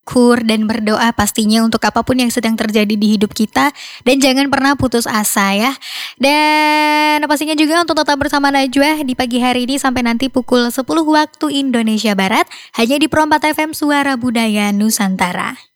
bersyukur dan berdoa pastinya untuk apapun yang sedang terjadi di hidup kita. Dan jangan pernah putus asa ya. Dan pastinya juga untuk tetap bersama Najwa di pagi hari ini sampai nanti pukul 10 waktu Indonesia Barat. Hanya di Pro 4 FM Suara Budaya Nusantara.